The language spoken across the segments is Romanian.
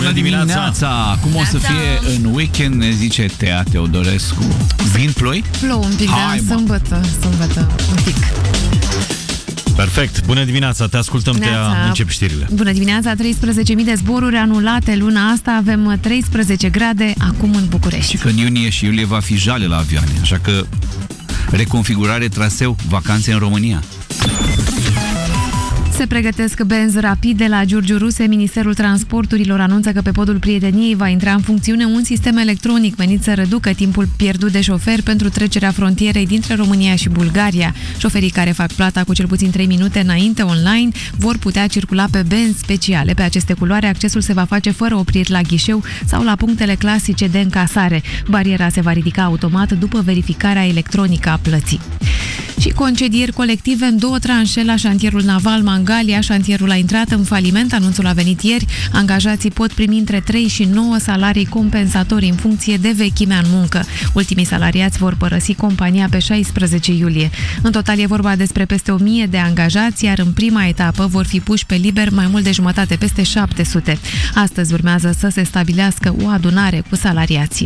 Bună dimineața! Cum o să fie în weekend, ne zice Tea Teodorescu. Vin ploi? Plouă un pic, de sâmbătă, un pic. Perfect. Bună dimineața, te ascultăm, Tea, încep știrile. Bună dimineața, 13.000 de zboruri anulate luna asta, avem 13 grade acum în București. Și că în iunie și iulie va fi jale la avioane, așa că reconfigurare traseu, vacanțe în România. Se pregătesc benzi rapide la Giurgiu Ruse. Ministerul Transporturilor anunță că pe podul Prieteniei va intra în funcțiune un sistem electronic menit să reducă timpul pierdut de șoferi pentru trecerea frontierei dintre România și Bulgaria. Șoferii care fac plata cu cel puțin 3 minute înainte online vor putea circula pe benzi speciale. Pe aceste culoare, accesul se va face fără opriri la ghișeu sau la punctele clasice de încasare. Bariera se va ridica automat după verificarea electronică a plății. Și concedieri colective în 2 tranșe la șantierul naval Mangalia. Șantierul a intrat în faliment, anunțul a venit ieri. Angajații pot primi între 3 și 9 salarii compensatorii în funcție de vechimea în muncă. Ultimii salariați vor părăsi compania pe 16 iulie. În total e vorba despre peste 1000 de angajați, iar în prima etapă vor fi puși pe liber mai mult de jumătate, peste 700. Astăzi urmează să se stabilească o adunare cu salariații.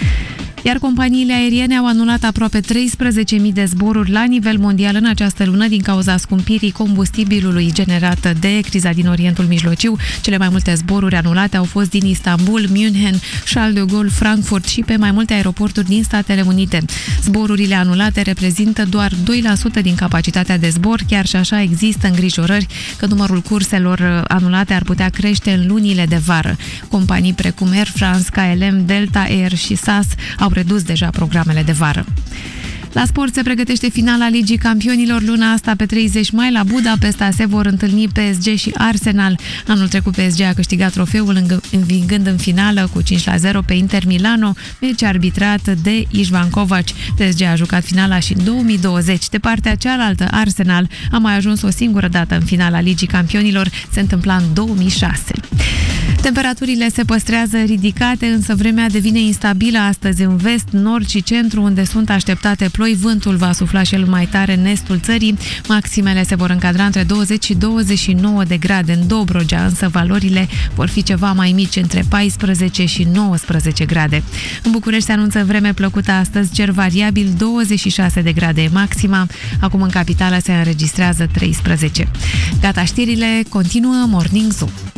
Iar companiile aeriene au anulat aproape 13.000 de zboruri la nivel mondial în această lună din cauza scumpirii combustibilului generată de criza din Orientul Mijlociu. Cele mai multe zboruri anulate au fost din Istanbul, München, Charles de Gaulle, Frankfurt și pe mai multe aeroporturi din Statele Unite. Zborurile anulate reprezintă doar 2% din capacitatea de zbor, chiar și așa există îngrijorări că numărul curselor anulate ar putea crește în lunile de vară. Companii precum Air France, KLM, Delta Air și SAS au redus deja programele de vară. La sport se pregătește finala Ligii Campionilor luna asta pe 30 mai la Budapesta. Se vor întâlni PSG și Arsenal. Anul trecut PSG a câștigat trofeul învingând în finală cu 5-0 pe Inter Milano, meci arbitrat de Ișvan Kovac. PSG a jucat finala și în 2020. De partea cealaltă, Arsenal a mai ajuns o singură dată în finala Ligii Campionilor. Se întâmpla în 2006. Temperaturile se păstrează ridicate, însă vremea devine instabilă astăzi în vest, nord și centru, unde sunt așteptate ploi. Vântul va sufla și el mai tare în estul țării. Maximele se vor încadra între 20 și 29 de grade în Dobrogea, însă valorile vor fi ceva mai mici, între 14 și 19 grade. În București se anunță vreme plăcută astăzi, cer variabil, 26 de grade maxima. Acum în capitală se înregistrează 13. Gata, știrile, continuă Morning Zoo.